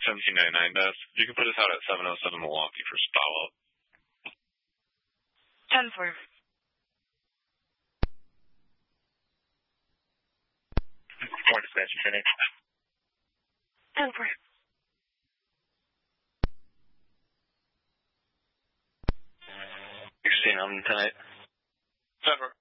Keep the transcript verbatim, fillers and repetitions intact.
seventeen ninety-nine, Beth. You can put us out at seven oh seven Milwaukee for follow-up. ten four. Point dispatch, Phoenix. ten four. sixteen on tonight. ten four.